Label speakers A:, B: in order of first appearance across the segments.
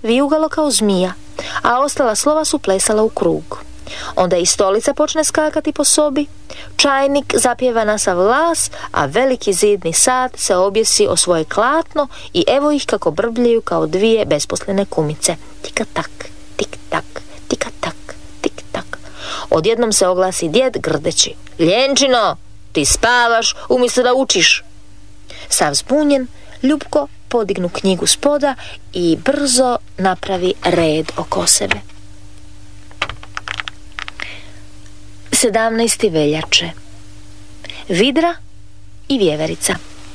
A: vijugalo kao zmija, a ostala slova su plesala u krug. Onda i stolica počne skakati po sobi, čajnik zapjeva na sav glas, a veliki zidni sat se objesi o svoje klatno i evo ih kako brbljaju kao dvije besposlene kumice. Tika tak, tik tak, tika tak, tik tak. Odjednom se oglasi djed grdeći: Ljenčino, ti spavaš umjesto da učiš. Sav zbunjen, Ljupko podignu knjigu s poda i brzo napravi red oko sebe. 17. veljače. Vidra i vjeverica.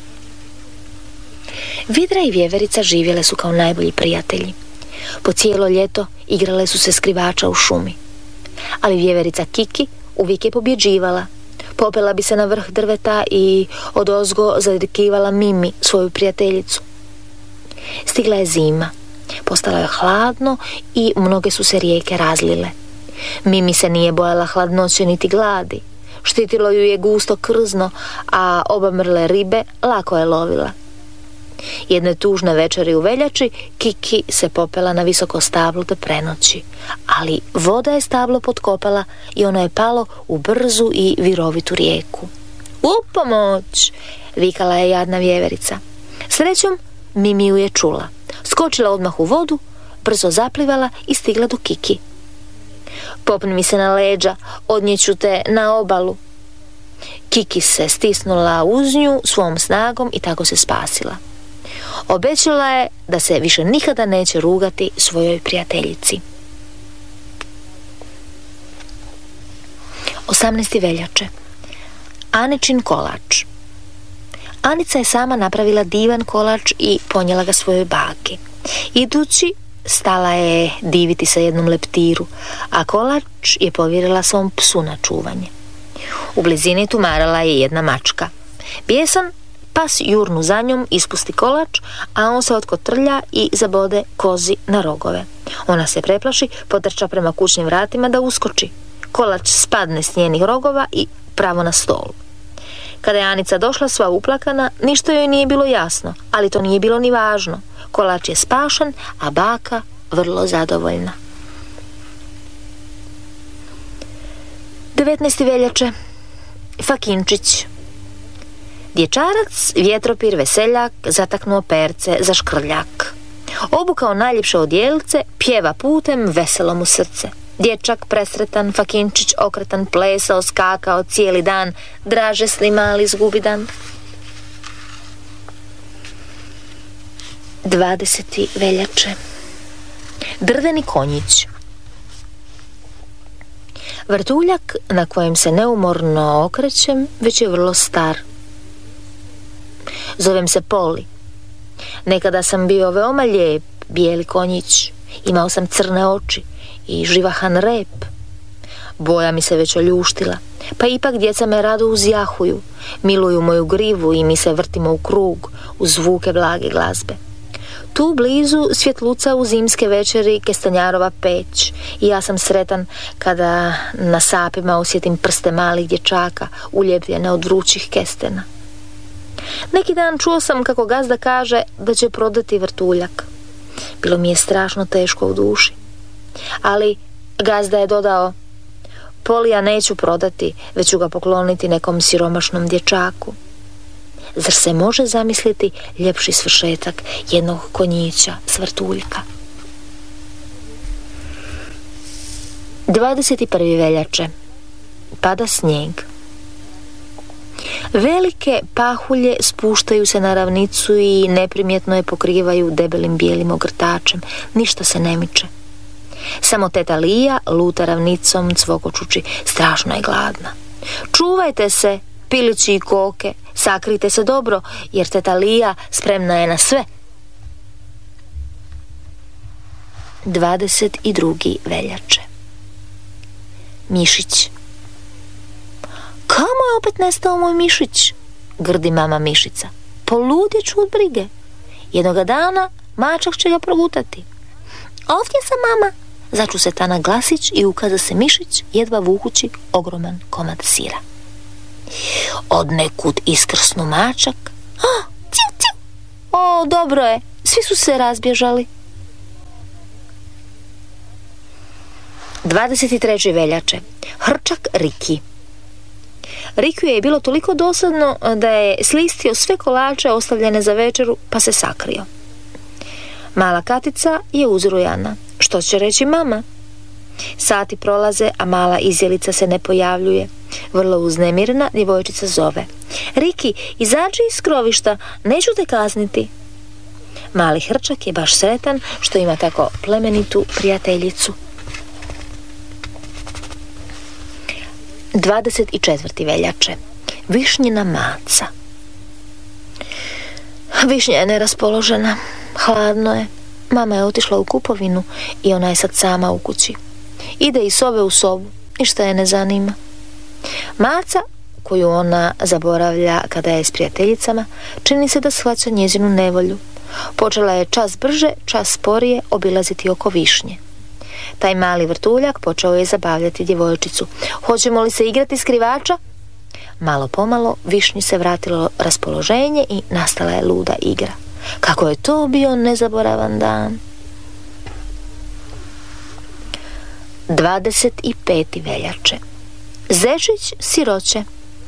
A: Vidra i vjeverica živjele su kao najbolji prijatelji. Po cijelo ljeto igrale su se skrivača u šumi. Ali vjeverica Kiki uvijek je pobjeđivala. Popela bi se na vrh drveta i odozgo zadrkivala Mimi, svoju prijateljicu. Stigla je zima. Postalo je hladno i mnoge su se rijeke razlile. Mimi se nije bojala hladnoće niti gladi. Štitilo ju je gusto krzno, a obamrle ribe lako je lovila. Jedne tužne večeri u veljači Kiki se popela na visoko stablo da prenoći, ali voda je stablo potkopala i ono je palo u brzu i virovitu rijeku. U pomoć! Vikala je jadna vjeverica. Srećom, Mimi ju je čula. Skočila odmah u vodu, brzo zaplivala i stigla do Kiki. Popni mi se na leđa, odnijeću te na obalu. Kiki se stisnula uz nju svom snagom i tako se spasila. Obećala je da se više nikada neće rugati svojoj prijateljici. 18. veljače. Aničin kolač. Anica je sama napravila divan kolač i ponijela ga svojoj baki. Idući, stala je diviti sa jednom leptiru, a kolač je povjerila svom psu na čuvanje. U blizini tumarala je jedna mačka. Bijesan pas jurnu za njom ispusti kolač, a on se otkotrlja i zabode kozi na rogove. Ona se preplaši, potrča prema kućnim vratima da uskoči. Kolač spadne s njenih rogova i pravo na stol. Kada je Anica došla sva uplakana, ništa joj nije bilo jasno, ali to nije bilo ni važno. Kolač je spašen, a baka vrlo zadovoljna. 19. veljače. Fakinčić. Dječarac, vjetropir, veseljak, zataknuo perce za škrljak. Obukao najljepše odjelce, pjeva putem, veselo mu srce. Dječak presretan, Fakinčić okretan, plesao, skakao cijeli dan, dražesni mali zgubidan. 20. veljače. Drveni konjić. Vrtuljak na kojem se neumorno okrećem već je vrlo star. Zovem se Poli. Nekada sam bio veoma lijep, bijeli konjić. Imao sam crne oči i živahan rep. Boja mi se već oljuštila, pa ipak djeca me rado uzjahuju, miluju moju grivu i mi se vrtimo u krug uz zvuke blage glazbe. Tu blizu svjetluca u zimske večeri kestanjarova peć i ja sam sretan kada na sapima osjetim prste malih dječaka uljepljene od vrućih kestena. Neki dan čuo sam kako gazda kaže da će prodati vrtuljak. Bilo mi je strašno teško u duši. Ali gazda je dodao: Polija neću prodati, već ću ga pokloniti nekom siromašnom dječaku. Zar se može zamisliti ljepši svršetak jednog konjića s vrtuljka? 21. veljače. Pada snijeg. Velike pahulje spuštaju se na ravnicu i neprimjetno je pokrivaju debelim bijelim ogrtačem. Ništa se ne miče. Samo teta Lija luta ravnicom cvokočući. Strašno je gladna. Čuvajte se, pilići i koke, sakrite se dobro, jer teta Lija spremna je na sve. 22. veljače. Mišić. Kamo je opet nestao moj mišić? Grdi mama mišica. Poludjet ću od brige. Jednoga dana mačak će ga progutati. Ovdje sam, mama. Začu se Tana glasić i ukaza se mišić, jedva vukući ogroman komad sira. Od nekud iskrsnu mačak. Ciu, ciu. O, dobro je, svi su se razbježali. 23. veljače. Hrčak Riki. Rikiju je bilo toliko dosadno da je slistio sve kolače ostavljene za večeru, pa se sakrio. Mala Katica je uzrujana. Što će reći mama? Sati prolaze, a mala izjelica se ne pojavljuje. Vrlo uznemirena djevojčica zove: Riki, izađi iz krovišta, neću te kazniti. Mali Hrčak je baš sretan što ima tako plemenitu prijateljicu. 24. veljače. Višnjina maca. Višnja je neraspoložena. Hladno je. Mama je otišla u kupovinu i ona je sad sama u kući. Ide iz sobe u sobu, ništa je ne zanima. Maca, koju ona zaboravlja kada je s prijateljicama, čini se da shvaća njezinu nevolju. Počela je čas brže, čas sporije obilaziti oko višnje. Taj mali vrtuljak počeo je zabavljati djevojčicu. Hoćemo li se igrati skrivača? Malo pomalo višnji se vratilo raspoloženje i nastala je luda igra. Kako je to bio nezaboravan dan. 25. veljače. Zečić siroće.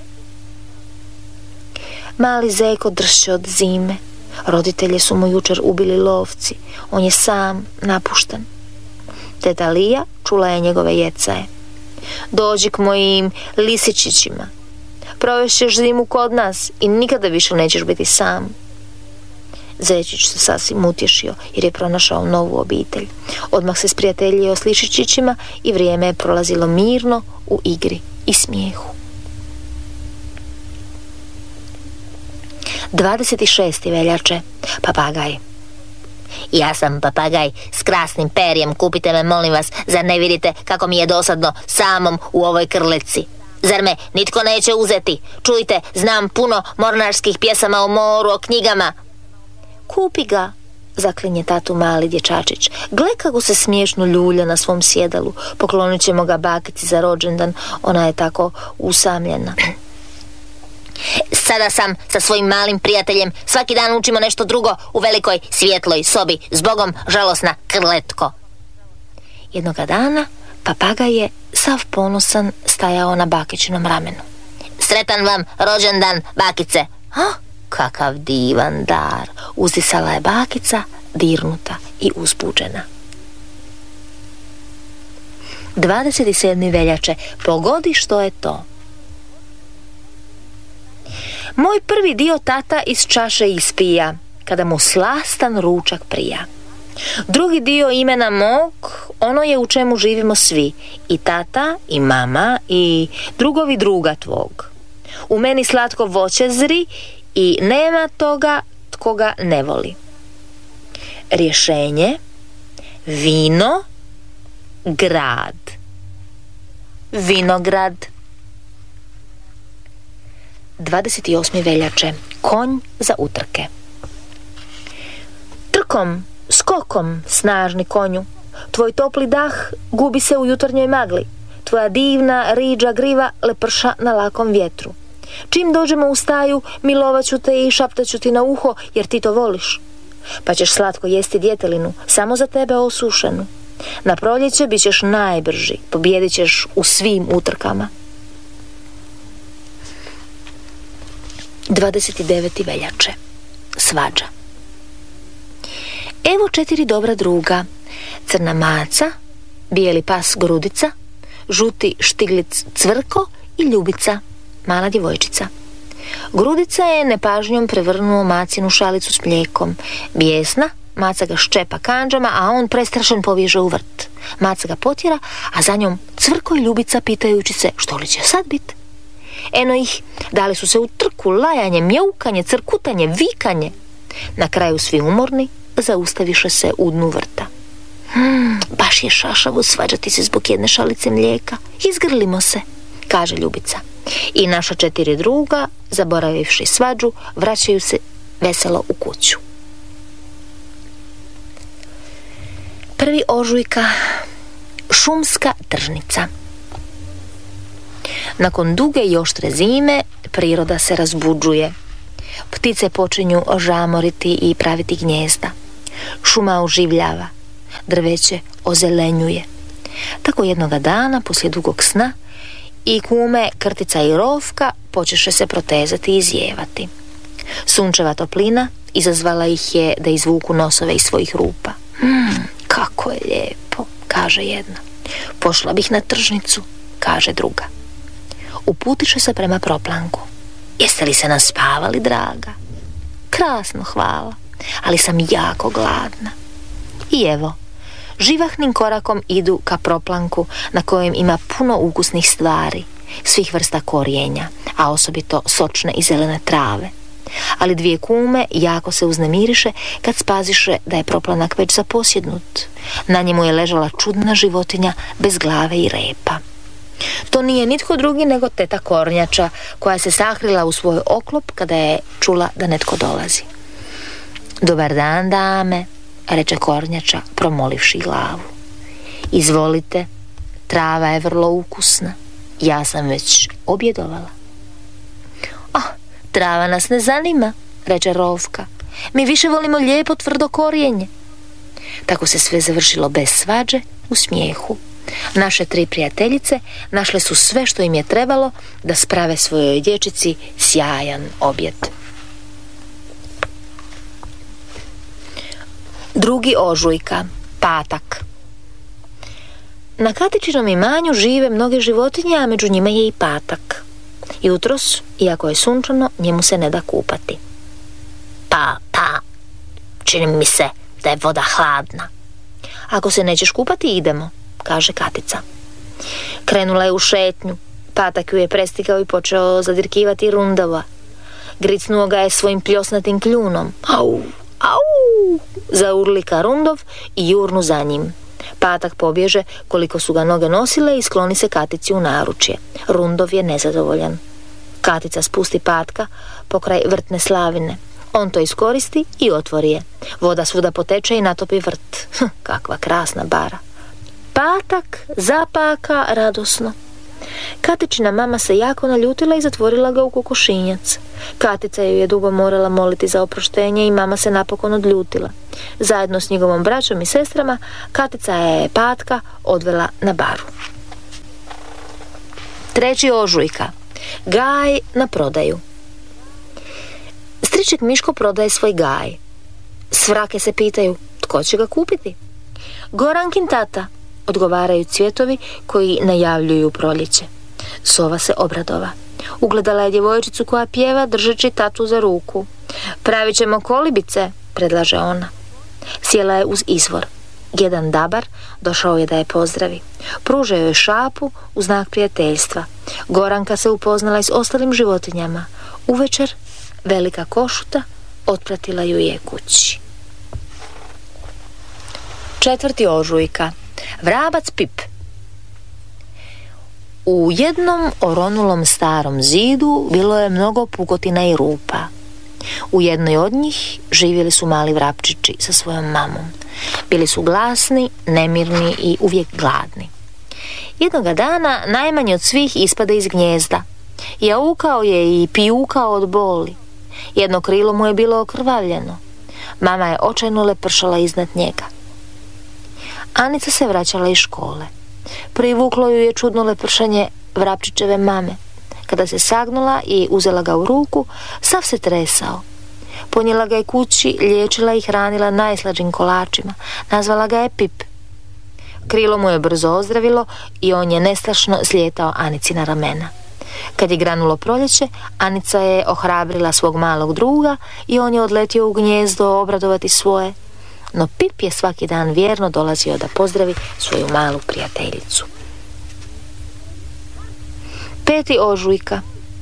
A: Mali Zeko dršće od zime. Roditelji su mu jučer ubili lovci. On je sam, napušten. Teta Lija čula je njegove jecaje. Dođi k mojim lisičićima. Provešćeš zimu kod nas i nikada više nećeš biti sam. Zečić se sasvim utješio jer je pronašao novu obitelj. Odmah se sprijateljio s lišičićima i vrijeme je prolazilo mirno u igri i smijehu. 26. veljače. Papagaj.
B: Ja sam papagaj s krasnim perjem, kupite me molim vas, zar ne vidite kako mi je dosadno samom u ovoj krletci? Zar me nitko neće uzeti? Čujte, znam puno mornarskih pjesama o moru, o knjigama.
A: Kupi ga, zaklinje tatu mali dječačić. Gle kako se smiješno ljulja na svom sjedalu. Poklonit ćemo ga bakici za rođendan, ona je tako usamljena.
B: Sada sam sa svojim malim prijateljem, svaki dan učimo nešto drugo u velikoj svjetloj sobi. Zbogom, žalosna krletko.
A: Jednoga dana papagaj je sav ponosan stajao na bakičinom ramenu.
B: Sretan vam rođendan, bakice.
A: Kakav divan dar, uzdisala je bakica, dirnuta i uzbuđena. 27. veljače. Pogodi što je to. Moj prvi dio tata iz čaše ispija, kada mu slastan ručak prija. Drugi dio imena mog, ono je u čemu živimo svi, i tata, i mama, i drugovi druga tvog. U meni slatko voće zri i nema toga tko ga ne voli. Rješenje: vino, grad. Vinograd. 28. veljače. Konj za utrke. Trkom, skokom, snažni konju, tvoj topli dah gubi se u jutarnjoj magli, tvoja divna riđa griva leprša na lakom vjetru. Čim dođemo u staju, milovat ću te i šaptat ću ti na uho, jer ti to voliš. Pa ćeš slatko jesti djetelinu, samo za tebe osušenu. Na proljeće bit ćeš najbrži, pobijedit ćeš u svim utrkama. 29. veljače. Svađa. Evo 4 dobra druga. Crna maca, bijeli pas Grudica, žuti štiglic Cvrko i Ljubica, mala djevojčica. Grudica je nepažnjom prevrnuo macinu šalicu s mlijekom. Bijesna, maca ga ščepa kandžama, a on prestrašen pobježe u vrt. Maca ga potjera, a za njom Cvrko i Ljubica pitajući se što li će sad bit. Eno ih, dali su se u trku, lajanje, mjaukanje, crkutanje, vikanje. Na kraju svi umorni zaustaviše se u dnu vrta. Baš je šašavo svađati se zbog jedne šalice mlijeka. Izgrlimo se, kaže Ljubica. I naša 4 druga, zaboravivši svađu, vraćaju se veselo u kuću. 1. ožujka. Šumska tržnica. Nakon duge i oštre zime priroda se razbuđuje. Ptice počinju žamoriti i praviti gnijezda. Šuma oživljava. Drveće ozelenjuje. Tako jednoga dana, poslije dugog sna, i kume Krtica i Rovka počeše se protezati i izjevati. Sunčeva toplina izazvala ih je da izvuku nosove iz svojih rupa. Kako je lijepo, kaže jedna. Pošla bih na tržnicu, kaže druga. Uputiše se prema proplanku. Jeste li se naspavali, draga? Krasno, hvala, ali sam jako gladna. I evo, živahnim korakom idu ka proplanku na kojem ima puno ukusnih stvari, svih vrsta korijenja, a osobito sočne i zelene trave. Ali dvije kume jako se uznemiriše kad spaziše da je proplanak već zaposjednut. Na njemu je ležala čudna životinja bez glave i repa. To nije nitko drugi nego teta Kornjača, koja se sakrila u svoj oklop kada je čula da netko dolazi. Dobar dan, dame, reče Kornjača, promolivši glavu. Izvolite, trava je vrlo ukusna. Ja sam već objedovala. Trava nas ne zanima, reče Rovka. Mi više volimo lijepo tvrdo korijenje. Tako se sve završilo bez svađe, u smijehu. Naše tri prijateljice našle su sve što im je trebalo da sprave svojoj dječici sjajan objed. 2. ožujka, patak. Na Katičinom imanju žive mnoge životinje, a među njima je i patak. Jutros, iako je sunčano, njemu se ne da kupati.
B: Pa, čini mi se da je voda hladna.
A: Ako se nećeš kupati, idemo, kaže Katica. Krenula je u šetnju. Patak ju je prestigao i počeo zadirkivati Rundova. Gricnuo ga je svojim pljosnatim kljunom. Au, au, zaurlika Rundov i jurnu za njim. Patak pobježe koliko su ga noge nosile i skloni se Katici u naručje. Rundov je nezadovoljan. Katica spusti patka pokraj vrtne slavine. On to iskoristi i otvori je. Voda svuda poteče i natopi vrt. Kakva krasna bara. Patak zapaka radosno. Katičina mama se jako naljutila i zatvorila ga u kokošinjac. Katica ju je dugo morala moliti za oproštenje i mama se napokon odljutila. Zajedno s njegovom braćom i sestrama Katica je patka odvela na baru. 3. ožujka. Gaj na prodaju. Striček Miško prodaje svoj gaj. Svrake se pitaju tko će ga kupiti. Gorankin tata, odgovaraju cvjetovi koji najavljuju proljeće. Sova se obradova. Ugledala je djevojčicu koja pjeva držeći tatu za ruku. Pravit ćemo kolibice, predlaže ona. Sjela je uz izvor. Jedan dabar došao je da je pozdravi. Pružao je šapu u znak prijateljstva. Goranka se upoznala i s ostalim životinjama. Uvečer velika košuta otpratila ju je kući. 4. ožujka. Vrabac Pip. U jednom oronulom starom zidu bilo je mnogo pukotina i rupa. U jednoj od njih živjeli su mali vrapčići sa svojom mamom. Bili su glasni, nemirni i uvijek gladni. Jednoga dana najmanji od svih ispade iz gnijezda. Jaukao je i pijukao od boli. Jedno krilo mu je bilo okrvavljeno. Mama je očajno lepršala iznad njega. Anica se vraćala iz škole. Privuklo ju je čudno lepršanje vrapčićeve mame. Kada se sagnula i uzela ga u ruku, sav se tresao. Ponijela ga je kući, liječila i hranila najslađim kolačima. Nazvala ga je Pip. Krilo mu je brzo ozdravilo i on je nestašno slijetao Anici na ramena. Kad je granulo proljeće, Anica je ohrabrila svog malog druga i on je odletio u gnijezdo obradovati svoje. No Pip je svaki dan vjerno dolazio da pozdravi svoju malu prijateljicu. 5. ožujka.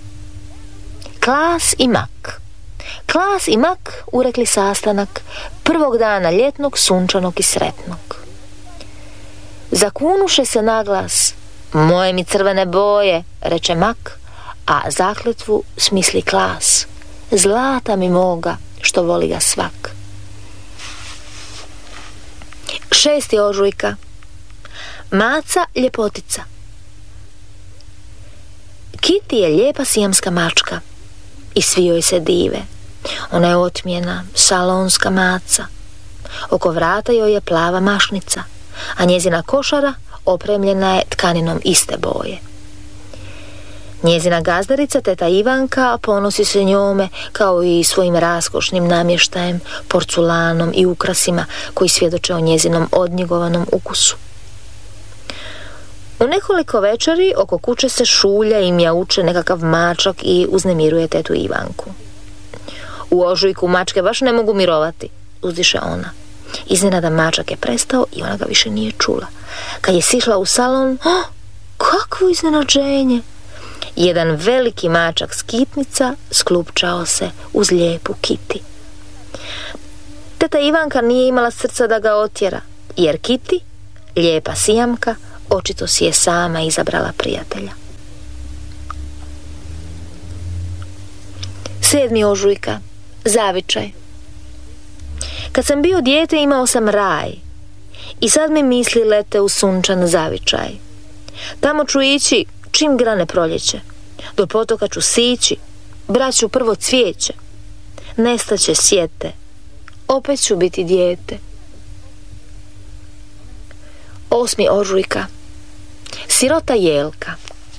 A: Klas i Mak. Klas i Mak urekli sastanak prvog dana ljetnog, sunčanog i sretnog. Zakunuše se naglas. Moje mi crvene boje, reče Mak, a zakletvu smisli Klas. Zlata mi moga, što voli ga svak. 6. ožujka. Maca ljepotica. Kitty je lijepa sijamska mačka i svi joj se dive. Ona je otmjena, salonska maca. Oko vrata joj je plava mašnica, a njezina košara opremljena je tkaninom iste boje. Njezina gazdarica, teta Ivanka, ponosi se njome kao i svojim raskošnim namještajem, porculanom i ukrasima koji svjedoče o njezinom odnjegovanom ukusu. U nekoliko večeri oko kuće se šulja i mjauče nekakav mačak i uznemiruje tetu Ivanku. U ožujku mačke baš ne mogu mirovati, uzdiše ona. Iznenada mačak je prestao i ona ga više nije čula. Kad je sišla u salon, kakvo iznenađenje! Jedan veliki mačak skitnica sklupčao se uz lijepu Kiti. Teta Ivanka nije imala srca da ga otjera, jer Kiti, lijepa sijamka, očito si je sama izabrala prijatelja. 7. ožujka. Zavičaj. Kad sam bio dijete imao sam raj i sad mi misli lete u sunčan zavičaj. Tamo ću ići čim grane proljeće, do potoka ću sići, brat ću prvo cvijeće, nestaće sjete, opet ću biti dijete. 8. ožujka. Sirota Jelka.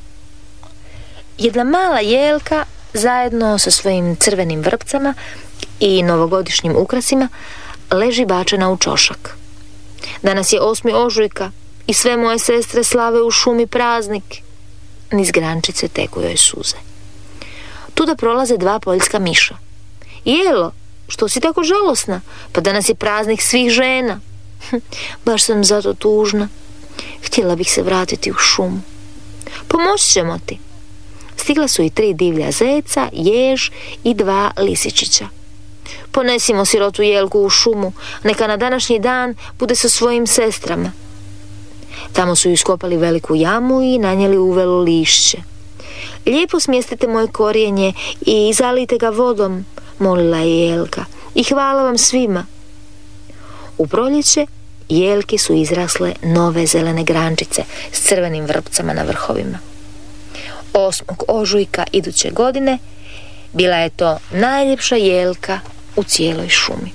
A: Jedna mala jelka zajedno sa svojim crvenim vrpcama i novogodišnjim ukrasima leži bačena u čošak. Danas je 8. ožujka i sve moje sestre slave u šumi praznik. Niz grančice teku joj suze. Tuda prolaze 2 poljska miša. Jelo, što si tako žalosna? Pa danas je praznik svih žena. Baš sam zato tužna. Htjela bih se vratiti u šumu. Pomoći ćemo ti. Stigla su i 3 divlja zeca, jež i 2 lisičića. Ponesimo sirotu Jelku u šumu, neka na današnji dan bude sa svojim sestrama. Tamo su ju iskopali veliku jamu i nanijeli uvelo lišće. Lijepo smjestite moje korijenje i zalijte ga vodom, molila je Jelka, i hvala vam svima. U proljeće jelke su izrasle nove zelene grančice s crvenim vrpcama na vrhovima. 8. ožujka iduće godine bila je to najljepša jelka u cijeloj šumi.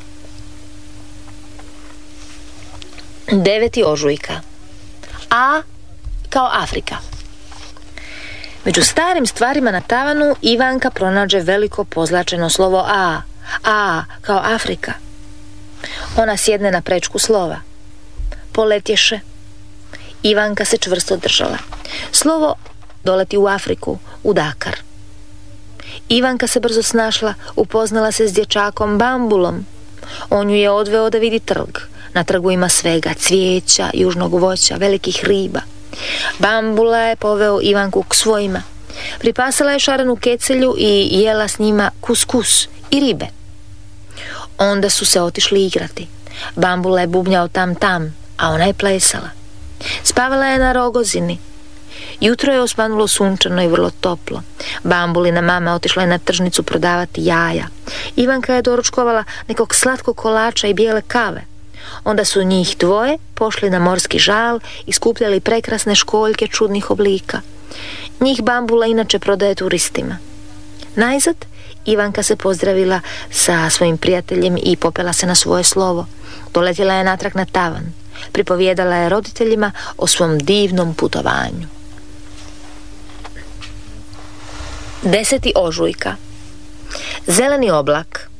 A: 9. ožujka. A kao Afrika. Među starim stvarima na tavanu Ivanka pronađe veliko pozlačeno slovo A. A kao Afrika. Ona sjedne na prečku slova. Poletješe. Ivanka se čvrsto držala. Slovo doleti u Afriku, u Dakar. Ivanka se brzo snašla, upoznala se s dječakom Bambulom. On ju je odveo da vidi trg. Na trgu ima svega, cvijeća, južnog voća, velikih riba. Bambula je poveo Ivanku k svojima. Pripasala je šarenu kecelju i jela s njima kuskus i ribe. Onda su se otišli igrati. Bambula je bubnjao tam, a ona je plesala. Spavala je na rogozini. Jutro je osvanulo sunčano i vrlo toplo. Bambulina mama otišla je na tržnicu prodavati jaja. Ivanka je doručkovala nekog slatkog kolača i bijele kave. Onda su njih 2 pošli na morski žal i skupljali prekrasne školjke čudnih oblika. Njih Bambula inače prodaje turistima. Najzad Ivanka se pozdravila sa svojim prijateljem i popela se na svoje slovo. Doletjela je natrag na tavan. Pripovijedala je roditeljima o svom divnom putovanju. 10. ožujka. Zeleni oblak.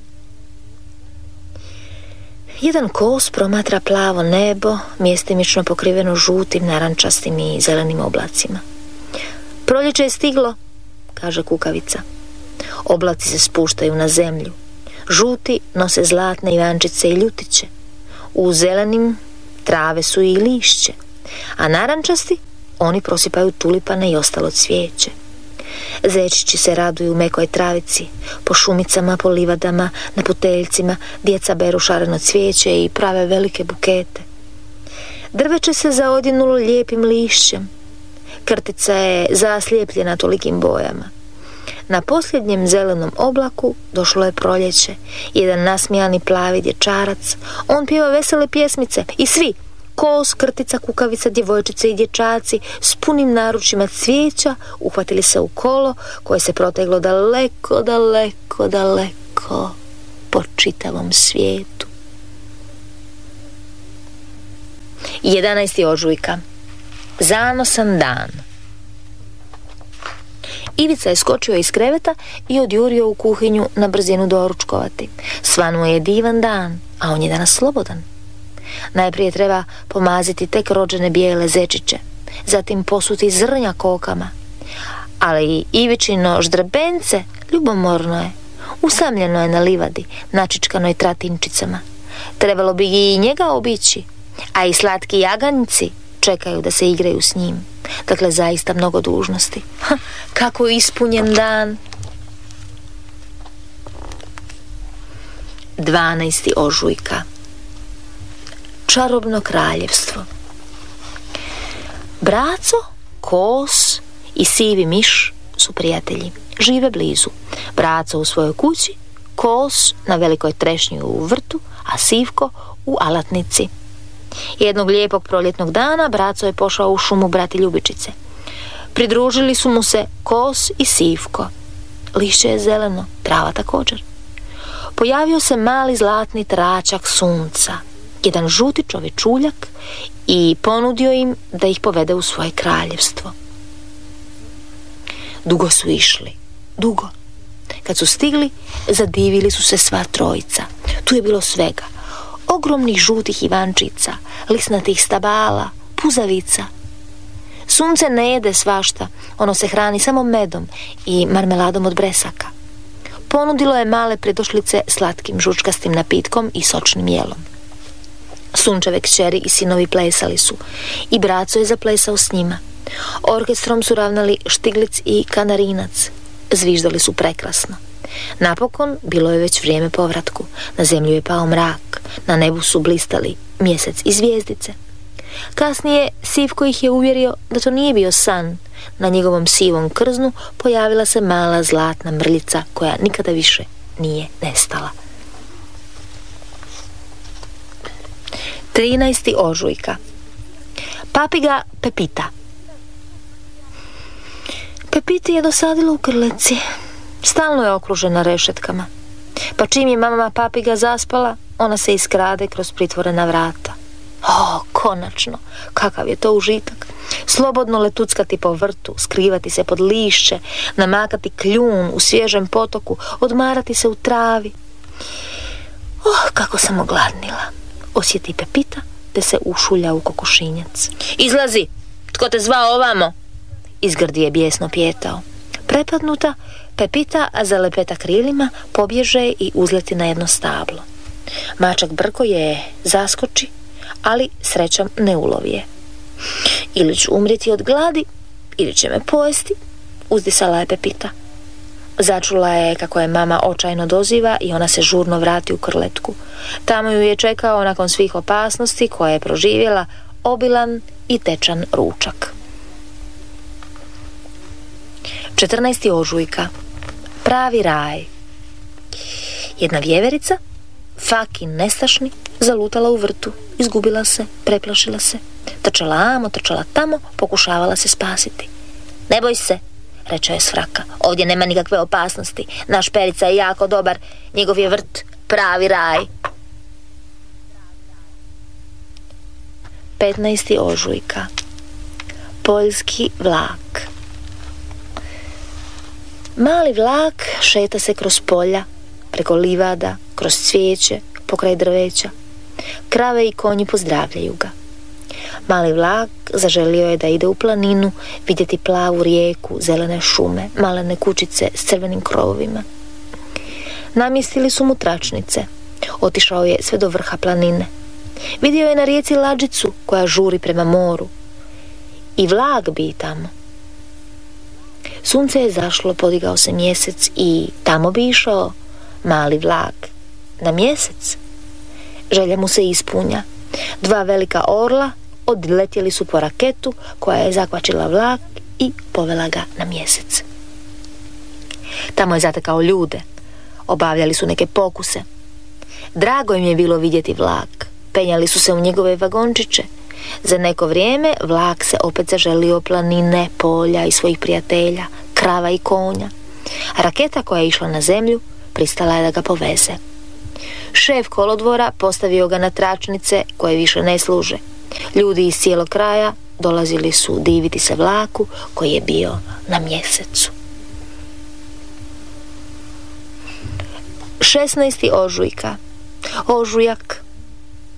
A: Jedan kos promatra plavo nebo, mjestimično pokriveno žutim, narančastim i zelenim oblacima. Proljeće je stiglo, kaže kukavica. Oblaci se spuštaju na zemlju. Žuti nose zlatne ivančice i ljutiće. U zelenim trave su i lišće, a narančasti oni prosipaju tulipane i ostalo cvijeće. Zečići se raduju mekoj travici, po šumicama, po livadama, na puteljcima djeca beru šareno cvijeće i prave velike bukete. Drveće se zaodjenulo lijepim lišćem. Krtica je zaslijepljena tolikim bojama. Na posljednjem zelenom oblaku došlo je proljeće. Jedan nasmijani plavi dječarac, on pjeva vesele pjesmice i svi, kos, krtica, kukavica, djevojčice i dječaci s punim naručima cvijeća uhvatili se u kolo koje se proteglo daleko, daleko, daleko po čitavom svijetu. 11. ožujka. Zanosan dan. Ivica je skočio iz kreveta i odjurio u kuhinju na brzinu doručkovati. Svanuo je divan dan, a on je danas slobodan. Najprije treba pomaziti tek rođene bijele zečiće, zatim posuti zrnja kokama. Ali Ivičino ždrebence ljubomorno je, usamljeno je na livadi, načičkanoj tratinčicama. Trebalo bi i njega obići, a i slatki jaganjci čekaju da se igraju s njim. Dakle, zaista mnogo dužnosti. Kako ispunjen dan. 12. ožujka. Čarobno kraljevstvo. Braco, Kos i Sivi miš su prijatelji. Žive blizu. Braco u svojoj kući, Kos na velikoj trešnji u vrtu, a Sivko u alatnici. Jednog lijepog proljetnog dana braco je pošao u šumu brati ljubičice. Pridružili su mu se Kos i Sivko. Lišće je zeleno, trava također. Pojavio se mali zlatni tračak sunca, jedan žuti čovječuljak, i ponudio im da ih povede u svoje kraljevstvo. Dugo su išli, dugo. Kad su stigli, zadivili su se sva trojica. Tu je bilo svega. Ogromnih žutih ivančica, lisnatih stabala, puzavica. Sunce ne jede svašta, ono se hrani samo medom i marmeladom od bresaka. Ponudilo je male pridošlice slatkim žučkastim napitkom i sočnim jelom. Sunčeve kćeri i sinovi plesali su i braco je zaplesao s njima. Orkestrom su ravnali Štiglic i Kanarinac. Zviždali su prekrasno. Napokon bilo je već vrijeme povratku. Na zemlju je pao mrak, na nebu su blistali mjesec i zvijezdice. Kasnije Sivko ih je uvjerio da to nije bio san. Na njegovom sivom krznu pojavila se mala zlatna mrljica koja nikada više nije nestala. 13. ožujka. Papiga Pepita. Pepiti je dosadilo u krletci. Stalno je okružena rešetkama. Pa čim je mama papiga zaspala, ona se iskrade kroz pritvorena vrata. O, konačno, kakav je to užitak. Slobodno letuckati po vrtu, skrivati se pod lišće, namakati kljun u svježem potoku, odmarati se u travi. Kako sam ogladnila, osjeti Pepita te se ušulja u kokošinjac. Izlazi, tko te zvao ovamo? Izgrdi je bijesno pijetao. Prepadnuta, Pepita zalepeta krilima, pobježe i uzleti na jedno stablo. Mačak Brko je zaskoči, ali srećom ne ulovi je. Ili ću umrijeti od gladi, ili će me pojesti, uzdisala je Pepita. Začula je kako je mama očajno doziva i ona se žurno vrati u krletku. Tamo ju je čekao nakon svih opasnosti koje je proživjela obilan i tečan ručak. 14. ožujka. Pravi raj. Jedna vjeverica, Fakin nestašni, zalutala u vrtu, izgubila se, preplašila se. Trčala amo, trčala tamo, pokušavala se spasiti. Ne boj se, reče je Svraka, ovdje nema nikakve opasnosti. Naš Perica je jako dobar, njegov je vrt pravi raj. 15. ožujka. Poljski vlak. Mali vlak šeta se kroz polja, preko livada, kroz cvijeće, pokraj drveća. Krave i konji pozdravljaju ga. Mali vlak zaželio je da ide u planinu, vidjeti plavu rijeku, zelene šume, malene kućice s crvenim krovovima. Namjestili su mu tračnice. Otišao je sve do vrha planine. Vidio je na rijeci lađicu koja žuri prema moru. I vlak bi tamo. Sunce je zašlo, podigao se mjesec i tamo bi išao mali vlak. Na mjesec. Želja mu se ispunja. 2 velika orla odletjeli su po raketu koja je zakvačila vlak i povela ga na mjesec. Tamo je zatekao ljude. Obavljali su neke pokuse. Drago im je bilo vidjeti vlak. Penjali su se u njegove vagončiće. Za neko vrijeme vlak se opet zaželio planine, polja i svojih prijatelja, krava i konja. A raketa koja je išla na zemlju pristala je da ga poveze. Šef kolodvora postavio ga na tračnice koje više ne služe. Ljudi iz cijelog kraja dolazili su diviti se vlaku koji je bio na mjesecu. 16. ožujka. Ožujak,